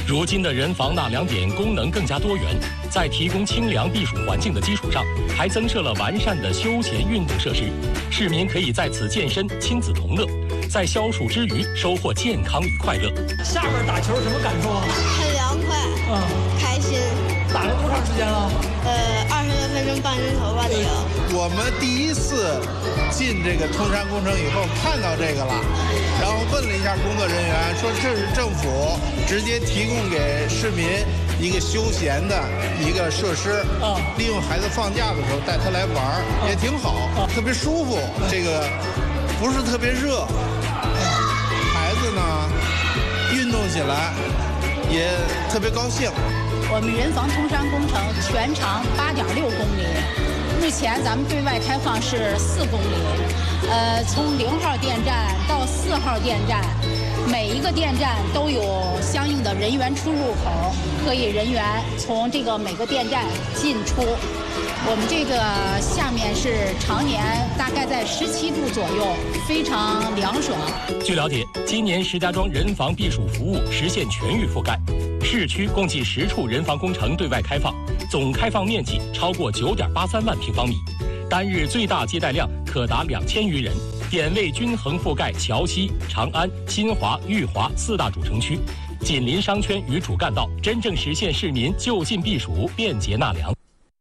如今的人防纳凉点功能更加多元，在提供清凉避暑环境的基础上，还增设了完善的休闲运动设施，市民可以在此健身、亲子同乐，在消暑之余收获健康与快乐。 下边打球什么感受啊？ 很凉快，开心。 打了多长时间了 ？20多分钟，半钟头吧得有。 我们第一次进这个通山工程以后看到这个了，然后问了一下工作人员，说这是政府直接提供给市民一个休闲的一个设施，利用孩子放假的时候带他来玩也挺好，特别舒服。这个不是特别热，孩子呢运动起来也特别高兴。 我们人防通山工程全长8.6公里，目前咱们对外开放是4公里，从0号电站到4号电站，每一个电站都有相应的人员出入口，可以人员从这个每个电站进出。我们这个下面是常年大概在17度左右，非常凉爽。 据了解，今年石家庄人防避暑服务实现全域覆盖，市区共计10处人防工程对外开放，总开放面积超过9.83万平方米，单日最大接待量可达2000余人，点位均衡覆盖桥西、长安、新华、裕华4大主城区，紧邻商圈与主干道，真正实现市民就近避暑、便捷纳凉。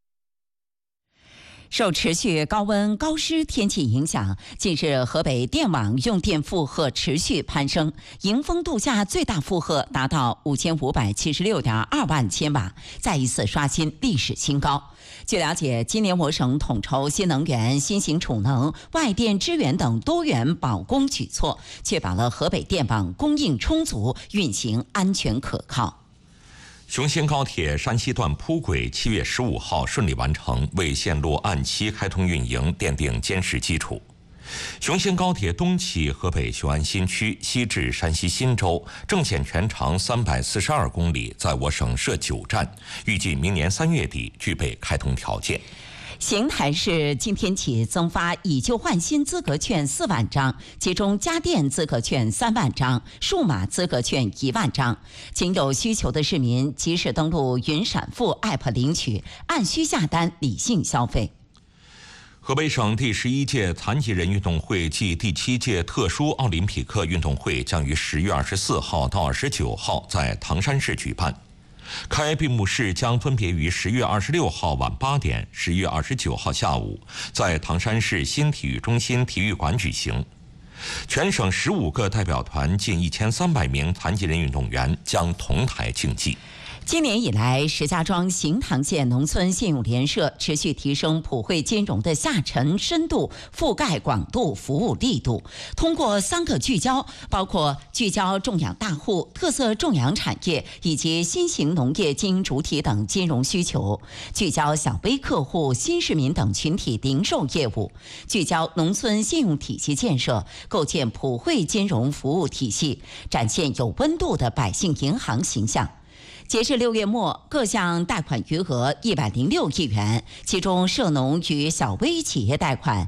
受持续高温高湿天气影响，近日河北电网用电负荷持续攀升，迎峰度夏最大负荷达到5576.2万千瓦，再一次刷新历史新高。据了解，今年我省统筹新能源、新型储能、外电支援等多元保供举措，确保了河北电网供应充足、运行安全可靠。 雄新高铁山西段铺轨7月15号顺利完成，为线路按期开通运营奠定坚实基础。雄新高铁东起河北雄安新区，西至山西忻州，正线全长342公里，在我省设9站，预计明年3月底具备开通条件。 邢台市今天起增发以旧换新资格券4万张，其中家电资格券3万张，数码资格券1万张。仅有需求的市民及时登录云闪付 App 领取，按需下单，理性消费。 河北省第11届残疾人运动会暨第7届特殊奥林匹克运动会将于10月24号到29号在唐山市举办。开闭幕式将分别于10月26号晚8点、10月29号下午在唐山市新体育中心体育馆举行。全省15个代表团近1300名残疾人运动员将同台竞技。 今年以来，石家庄行塘县农村信用联社持续提升普惠金融的下沉深度、覆盖广度、服务力度。通过3个聚焦，包括聚焦种养大户、特色种养产业以及新型农业经营主体等金融需求，聚焦小微客户、新市民等群体零售业务，聚焦农村信用体系建设，构建普惠金融服务体系，展现有温度的百姓银行形象。截至6月末，各项贷款余额106亿元，其中涉农与小微企业贷款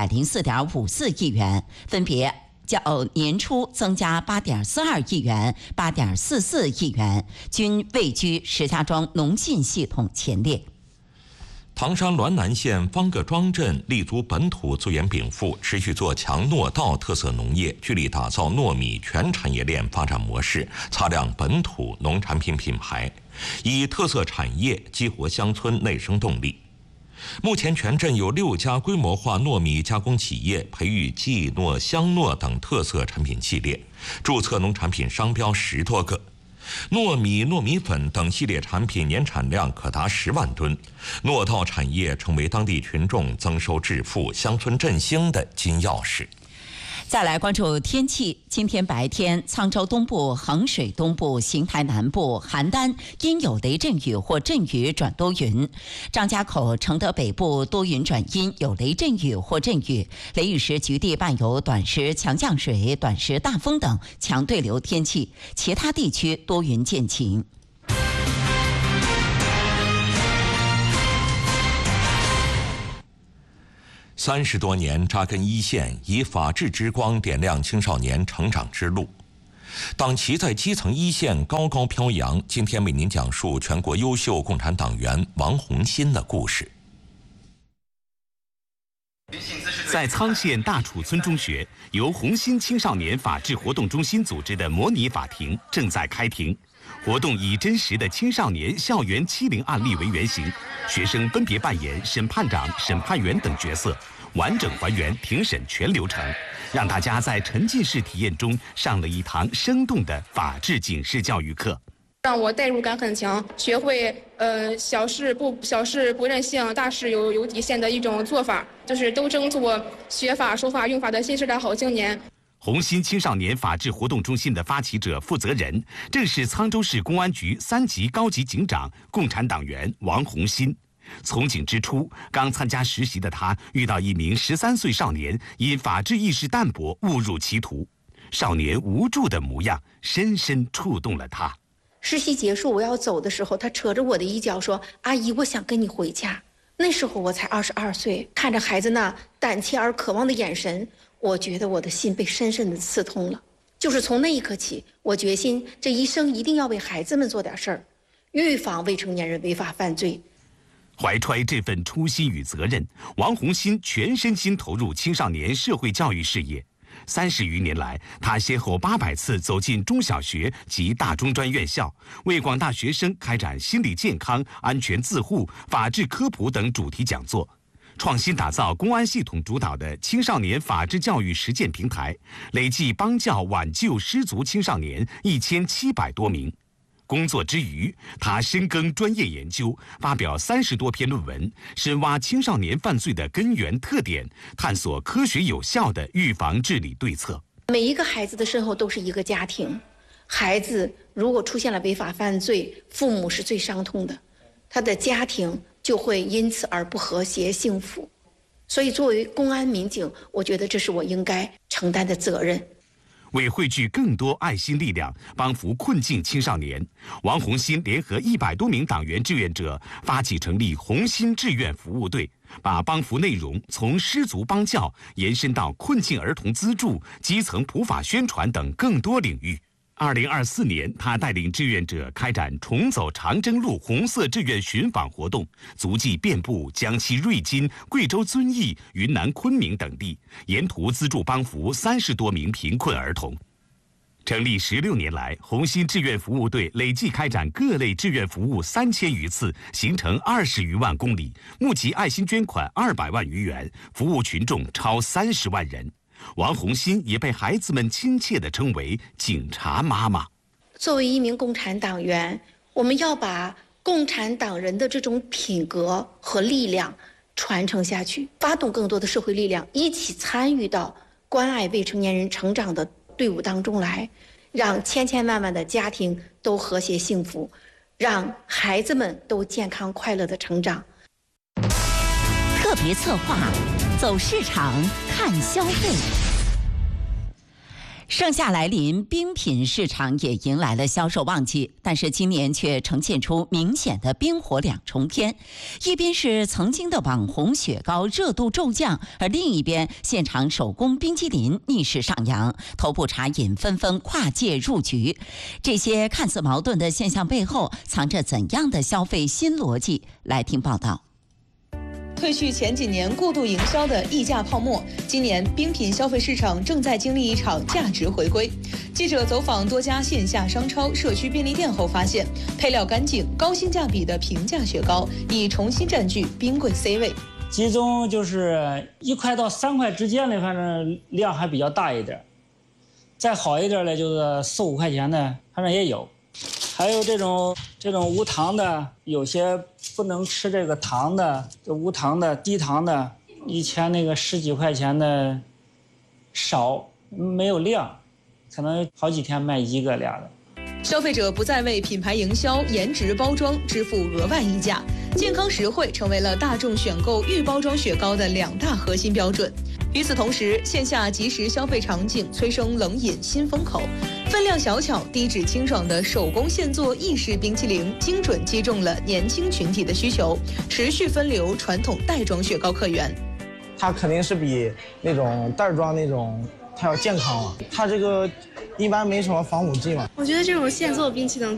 104.54亿元，分别较年初增加8.42亿元、8.44亿元，均位居石家庄农信系统前列。 唐山滦南县方各庄镇立足本土资源禀赋，持续做强糯稻特色农业，聚力打造糯米全产业链发展模式，擦亮本土农产品品牌，以特色产业激活乡村内生动力。目前全镇有6家规模化糯米加工企业，培育荠糯、香糯等特色产品系列，注册农产品商标10多个。糯米、糯米粉等系列产品年产量可达10万吨，糯稻产业成为当地群众增收致富、乡村振兴的金钥匙。 再来关注天气，今天白天，沧州东部、衡水东部、邢台南部、邯郸阴有雷阵雨或阵雨转多云；张家口、承德北部多云转阴，有雷阵雨或阵雨，雷雨时局地伴有短时强降水、短时大风等强对流天气，其他地区多云见晴。 30多年扎根一线，以法治之光点亮青少年成长之路。 党旗在基层一线高高飘扬。今天为您讲述全国优秀共产党员王洪新的故事。 在沧县大楚村中学，由洪新青少年法治活动中心组织的模拟法庭正在开庭。活动以真实的青少年校园欺凌案例为原型，学生分别扮演审判长、审判员等角色，完整还原庭审全流程，让大家在沉浸式体验中上了一堂生动的法治警示教育课。 让我代入感很强，学会小事不任性，大事有底线的一种做法，就是都争做学法、守法、用法的新时代好青年。 洪新青少年法治活动中心的发起者、负责人，正是沧州市公安局3级高级警长、共产党员王洪新。从警之初，刚参加实习的他遇到一名13岁少年因法治意识淡薄误入歧途，少年无助的模样深深触动了他。 实习结束，我要走的时候，他扯着我的衣角说：“阿姨，我想跟你回家。”那时候我才22岁，看着孩子那胆怯而渴望的眼神，我觉得我的心被深深的刺痛了。就是从那一刻起，我决心这一生一定要为孩子们做点事儿，预防未成年人违法犯罪。 怀揣这份初心与责任，王洪新全身心投入青少年社会教育事业。30余年来，他先后800次走进中小学及大中专院校，为广大学生开展心理健康、安全自护、法治科普等主题讲座，创新打造公安系统主导的青少年法治教育实践平台，累计帮教挽救失足青少年1700多名。工作之余，他深耕专业研究，发表30多篇论文，深挖青少年犯罪的根源特点，探索科学有效的预防治理对策。 每一个孩子的身后都是一个家庭，孩子如果出现了违法犯罪，父母是最伤痛的，他的家庭就会因此而不和谐幸福。所以作为公安民警，我觉得这是我应该承担的责任。 为汇聚更多爱心力量，帮扶困境青少年，王洪新联合100多名党员志愿者，发起成立洪新志愿服务队，把帮扶内容从失足帮教延伸到困境儿童资助、基层普法宣传等更多领域。2024年，他带领志愿者开展重走长征路红色志愿寻访活动，足迹遍布江西瑞金、贵州遵义、云南昆明等地，沿途资助帮扶30多名贫困儿童。成立16年来，洪新志愿服务队累计开展各类志愿服务3000余次，行程20余万公里，募集爱心捐款200万余元，服务群众超30万人。王洪新也被孩子们亲切地称为“警察妈妈”。 作为一名共产党员，我们要把共产党人的这种品格和力量传承下去，发动更多的社会力量，一起参与到关爱未成年人成长的队伍当中来，让千千万万的家庭都和谐幸福，让孩子们都健康快乐的成长。 特别策划，走市场看消费。盛夏来临，冰品市场也迎来了销售旺季，但是今年却呈现出明显的冰火两重天。一边是曾经的网红雪糕热度骤降，而另一边现场手工冰激凌逆势上扬，头部茶饮纷纷跨界入局。这些看似矛盾的现象背后，藏着怎样的消费新逻辑？来听报道。 褪去前几年过度营销的溢价泡沫，今年冰品消费市场正在经历一场价值回归。记者走访多家线下商超、社区便利店后发现，配料干净、高性价比的平价雪糕已重新占据冰柜 C 位。 其中就是1块到3块之间的，反正量还比较大一点。再好一点的，就是4、5块钱的，反正也有。还有这种无糖的，有些不能吃这个糖的，就无糖的、低糖的，以前那个10几块钱的少，没有量，可能好几天卖1个2个。 消费者不再为品牌营销、颜值包装支付额外溢价，健康实惠成为了大众选购预包装雪糕的2大核心标准。与此同时，线下即时消费场景催生冷饮新风口，分量小巧、低脂清爽的手工现做意式冰淇淋，精准击中了年轻群体的需求，持续分流传统袋装雪糕客源。 它肯定是比那种袋装那种它要健康嘛。它这个一般没什么防腐剂嘛。 我觉得这种现做冰淇淋